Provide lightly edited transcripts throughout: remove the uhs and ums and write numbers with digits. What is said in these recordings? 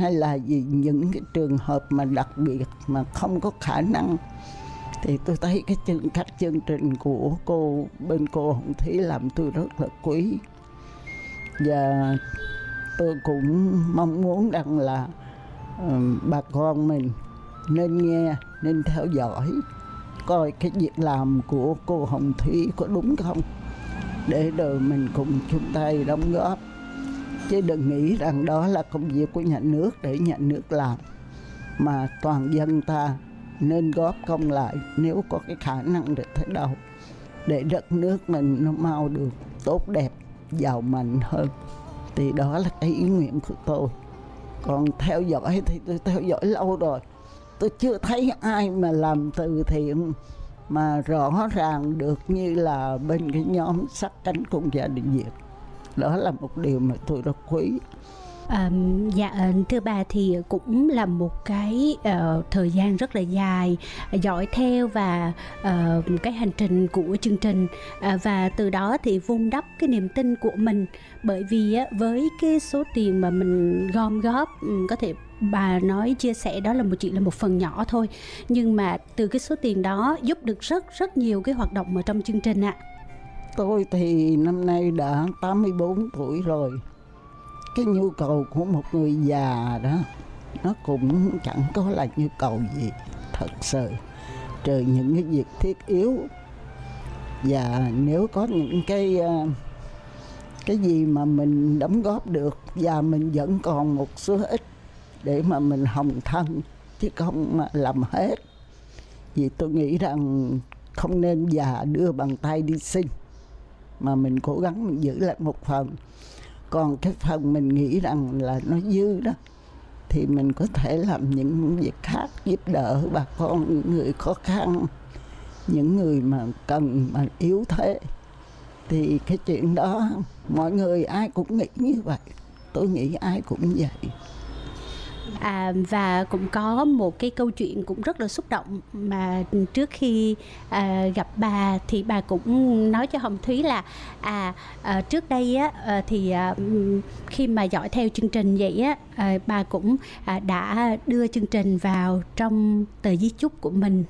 hay là vì những cái trường hợp mà đặc biệt mà không có khả năng, thì tôi thấy các chương trình của cô bên cô Hồng Thí làm tôi rất là quý. Và tôi cũng mong muốn rằng là bà con mình nên nghe, nên theo dõi coi cái việc làm của cô Hồng Thí có đúng không, để rồi mình cùng chung tay đóng góp. Chứ đừng nghĩ rằng đó là công việc của nhà nước để nhà nước làm, mà toàn dân ta nên góp công lại nếu có cái khả năng được thế đâu, để đất nước mình nó mau được tốt đẹp, giàu mạnh hơn. Thì đó là cái ý nguyện của tôi. Còn theo dõi thì tôi theo dõi lâu rồi, tôi chưa thấy ai mà làm từ thiện mà rõ ràng được như là bên cái nhóm Sát Cánh Cùng Gia Đình Việt. Đó là một điều mà tôi rất quý. Thưa bà, thì cũng là một cái thời gian rất là dài dõi theo và một cái hành trình của chương trình, và từ đó thì vun đắp cái niềm tin của mình. Bởi vì với cái số tiền mà mình gom góp, có thể bà nói chia sẻ đó là chỉ là một phần nhỏ thôi, nhưng mà từ cái số tiền đó giúp được rất nhiều cái hoạt động ở trong chương trình ạ. Tôi thì năm nay đã 84 tuổi rồi. Cái nhu cầu của một người già đó nó cũng chẳng có là nhu cầu gì thật sự, trừ những cái việc thiết yếu. Và nếu có những cái gì mà mình đóng góp được và mình vẫn còn một số ít để mà mình hồng thân, chứ không mà làm hết. Vì tôi nghĩ rằng không nên già đưa bàn tay đi xin, mà mình cố gắng mình giữ lại một phần. Còn cái phần mình nghĩ rằng là nó dư đó thì mình có thể làm những việc khác, giúp đỡ bà con, những người khó khăn, những người mà cần, mà yếu thế. Thì cái chuyện đó mọi người ai cũng nghĩ như vậy, tôi nghĩ ai cũng vậy. Và cũng có một cái câu chuyện cũng rất là xúc động mà trước khi gặp bà thì bà cũng nói cho Hồng Thúy là trước đây thì khi mà dõi theo chương trình vậy bà cũng đã đưa chương trình vào trong tờ di chúc của mình,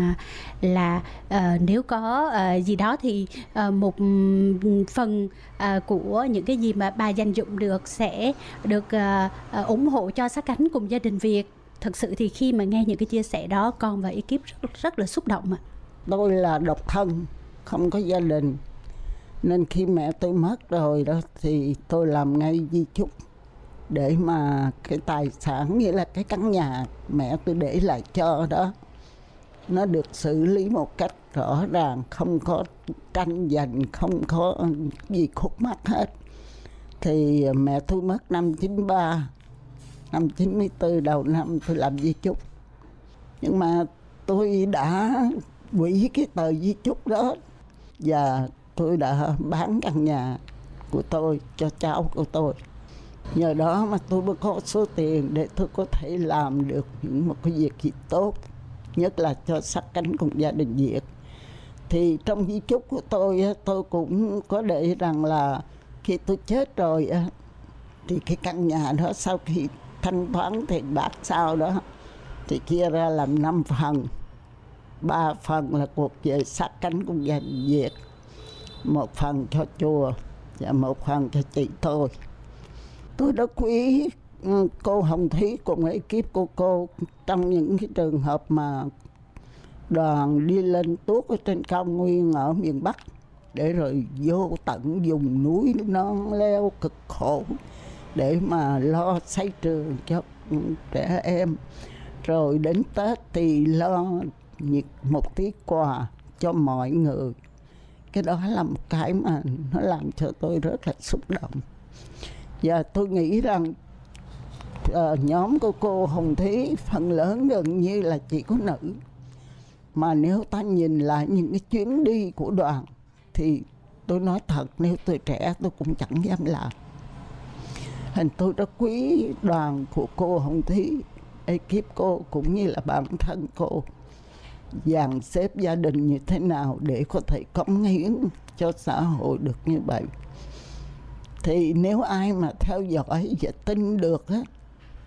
là nếu có gì đó thì một phần của những cái gì mà bà dành dụm được sẽ được ủng hộ cho Sát Cánh Cùng Gia Đình Việt. Thực sự thì khi mà nghe những cái chia sẻ đó, con và ekip rất là xúc động ạ. Tôi là độc thân, không có gia đình, nên khi mẹ tôi mất rồi đó thì tôi làm ngay di chúc để mà cái tài sản, nghĩa là cái căn nhà mẹ tôi để lại cho đó, nó được xử lý một cách rõ ràng, không có tranh giành, không có gì khúc mắc hết. Thì mẹ tôi mất năm 93, năm 94 đầu năm tôi làm di chúc. Nhưng mà tôi đã hủy cái tờ di chúc đó và tôi đã bán căn nhà của tôi cho cháu của tôi. Nhờ đó mà tôi mới có số tiền để tôi có thể làm được những một cái việc gì tốt, nhất là cho Sát Cánh Cùng Gia Đình Việt. Thì trong di chúc của tôi cũng có để rằng là khi tôi chết rồi thì cái căn nhà đó sau khi thanh toán tiền bạc sau đó thì chia ra làm 5 phần. 3 phần là thuộc về Sát Cánh Cùng Gia Đình Việt, 1 phần cho chùa và 1 phần cho chị tôi. Tôi đã quý cô Hồng Thúy cùng ekip của cô trong những cái trường hợp mà đoàn đi lên tuốt ở trên cao nguyên ở miền Bắc, để rồi vô tận vùng núi non leo cực khổ để mà lo xây trường cho trẻ em. Rồi đến Tết thì lo một tí quà cho mọi người. Cái đó là một cái mà nó làm cho tôi rất là xúc động. Và tôi nghĩ rằng nhóm của cô Hồng Thúy phần lớn gần như là chỉ có nữ. Mà nếu ta nhìn lại những cái chuyến đi của đoàn thì tôi nói thật, nếu tôi trẻ tôi cũng chẳng dám làm. Hình tôi đã quý đoàn của cô Hồng Thúy, ekip cô cũng như là bản thân cô dàn xếp gia đình như thế nào để có thể cống hiến cho xã hội được như vậy. Thì nếu ai mà theo dõi và tin được á,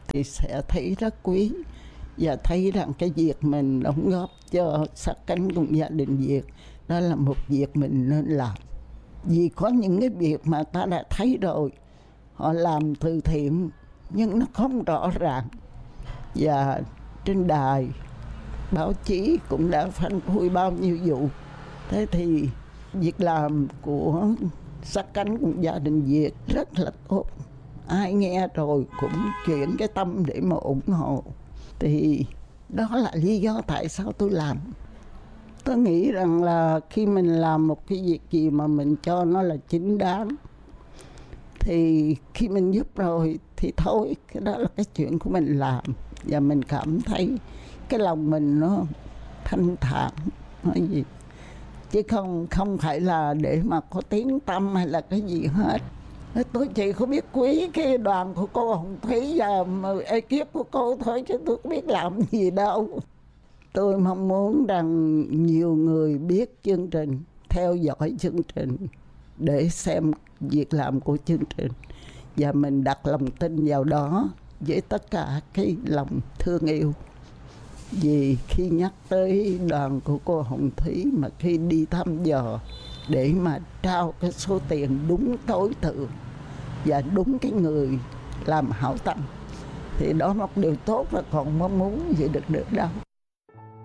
thì sẽ thấy rất quý và thấy rằng cái việc mình đóng góp cho sát cánh cùng gia đình Việt đó là một việc mình nên làm. Vì có những cái việc mà ta đã thấy rồi, họ làm từ thiện nhưng nó không rõ ràng, và trên đài báo chí cũng đã phanh phui bao nhiêu vụ. Thế thì việc làm của sát cánh cùng gia đình Việt rất là tốt, ai nghe rồi cũng chuyển cái tâm để mà ủng hộ. Thì đó là lý do tại sao tôi làm. Tôi nghĩ rằng là khi mình làm một cái việc gì mà mình cho nó là chính đáng, thì khi mình giúp rồi thì thôi, cái đó là cái chuyện của mình làm, và mình cảm thấy cái lòng mình nó thanh thản, nói gì, chứ không phải là để mà có tiếng tăm hay là cái gì hết. Tôi chỉ có biết quý cái đoàn của cô Hồng Thúy và ekip của cô thôi, chứ tôi không biết làm gì đâu. Tôi mong muốn rằng nhiều người biết chương trình, theo dõi chương trình để xem việc làm của chương trình, và mình đặt lòng tin vào đó với tất cả cái lòng thương yêu. Vì khi nhắc tới đoàn của cô Hồng Thúy mà khi đi thăm dò để mà trao cái số tiền đúng tối thượng và đúng cái người làm hảo tâm, thì đó là một điều tốt, và còn mong muốn gì được đâu.